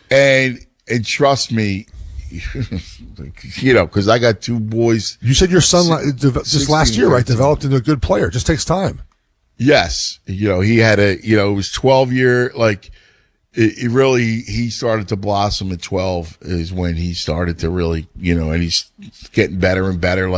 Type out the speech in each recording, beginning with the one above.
And trust me, because I got two boys. You said your son just last year, right? Developed into a good player. It just takes time. Yes. He had it was 12-year, he started to blossom at 12 is when he started to really, and he's getting better and better.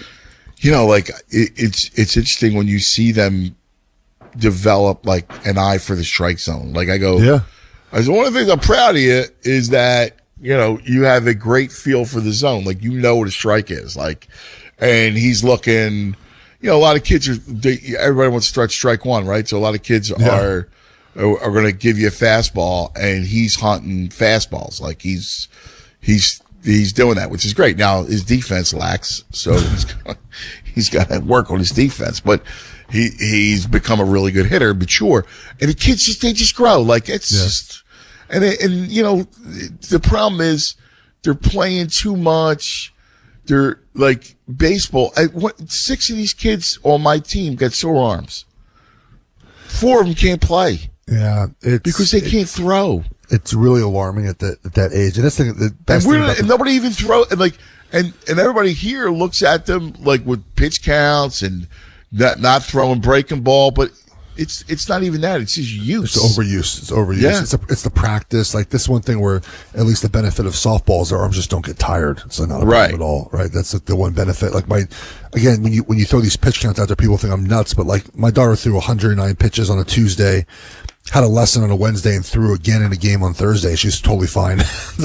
It's interesting when you see them develop an eye for the strike zone. Yeah. One of the things I'm proud of you is that, you have a great feel for the zone. You know what a strike is. And he's looking, a lot of kids everybody wants to start strike one, right? So a lot of kids are going to give you a fastball, and he's hunting fastballs. He's doing that, which is great. Now his defense lacks, so he's got to work on his defense, but he's become a really good hitter, mature. And the kids they just grow. Just, and the problem is they're playing too much. They're baseball. 6 of these kids on my team got sore arms. 4 of them can't play. Yeah, because they can't throw. It's really alarming at that age. And that's the best thing about nobody even throw and everybody here looks at them with pitch counts and not throwing breaking ball, but it's not even that. It's just use. It's overuse. Yeah. It's the practice. This one thing where at least the benefit of softball is their arms just don't get tired. It's not a problem at all, right? That's the one benefit. Again, when you throw these pitch counts out there, people think I'm nuts, but my daughter threw 109 pitches on a Tuesday, had a lesson on a Wednesday, and threw again in a game on Thursday. She's totally fine.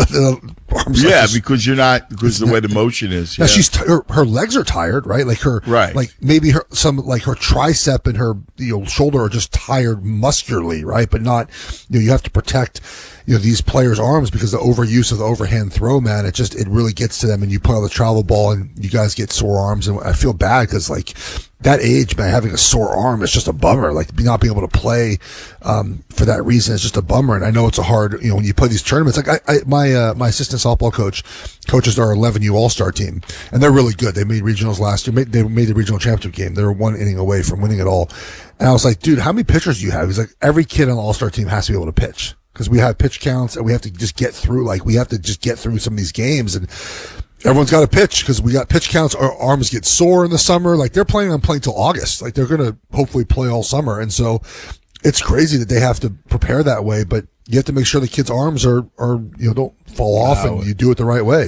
Because the way the motion is. Now her legs are tired, right? Maybe her tricep and her shoulder are just tired muscularly, right? But not you have to protect these players' arms because the overuse of the overhand throw, man, it really gets to them, and you play on the travel ball and you guys get sore arms, and I feel bad because that age, man, having a sore arm is just a bummer. Not being able to play for that reason is just a bummer. And I know it's a hard, when you play these tournaments. My assistant softball coach coaches our 11U All-Star team, and they're really good. They made regionals last year. They made the regional championship game. They were 1 inning away from winning it all. And I was like, dude, how many pitchers do you have? He's like, every kid on the All-Star team has to be able to pitch because we have pitch counts and we have to just get through. We have to just get through some of these games, and everyone's got to pitch because we got pitch counts. Our arms get sore in the summer. They're planning on playing till August. They're going to hopefully play all summer. And so it's crazy that they have to prepare that way, but you have to make sure the kids' arms are don't fall off and you do it the right way.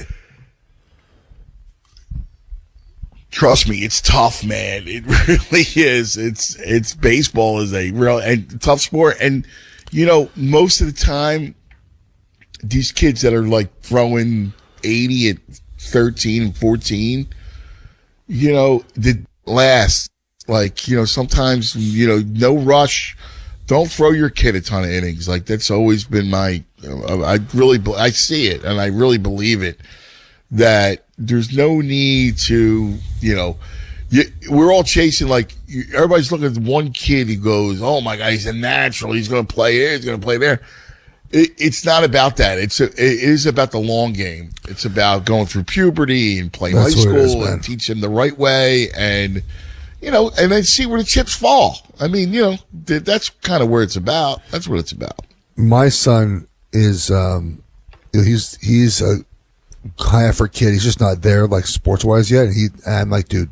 Trust me, it's tough, man. It really is. It's baseball is a real and tough sport. And, most of the time, these kids that are throwing 80 at 13 and 14, that last, sometimes, no rush. Don't throw your kid a ton of innings. That's always been I see it and I really believe it, that there's no need to, we're all chasing, everybody's looking at one kid who goes, oh my God, he's a natural. He's going to play here. He's going to play there. It's not about that. It is about the long game. It's about going through puberty and playing high school and teach them the right way and then see where the chips fall. I mean, that's kind of where it's about. That's what it's about. My son is, he's a high effort kid. He's just not there sports wise yet. And I'm like, dude,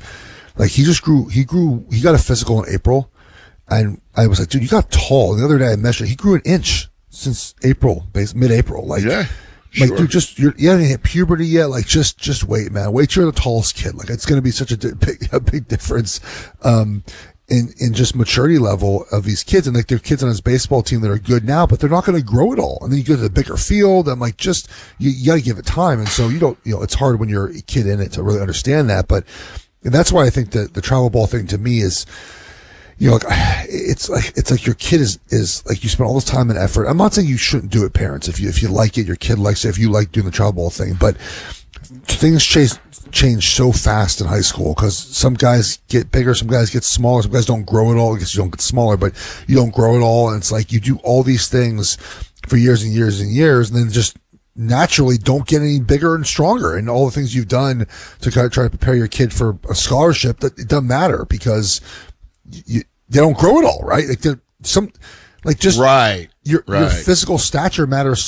he got a physical in April, and I was like, dude, you got tall. And the other day I measured, he grew an inch since April, mid-April. Sure. Dude, you haven't hit puberty yet. Just wait, man. Wait till you're the tallest kid. It's going to be such a big difference, in just maturity level of these kids. And there are kids on his baseball team that are good now, but they're not going to grow it all. And then you go to the bigger field. I'm like, you got to give it time. And so it's hard when you're a kid in it to really understand that. And that's why I think that the travel ball thing to me is, it's like your kid is you spend all this time and effort. I'm not saying you shouldn't do it, parents. If you like it, your kid likes it, if you like doing the travel ball thing, but things change so fast in high school because some guys get bigger, some guys get smaller, some guys don't grow at all. I guess you don't get smaller, but you don't grow at all. And it's you do all these things for years and years and years, and then just naturally don't get any bigger and stronger. And all the things you've done to kind of try to prepare your kid for a scholarship, that it doesn't matter because they don't grow at all, right? Your physical stature matters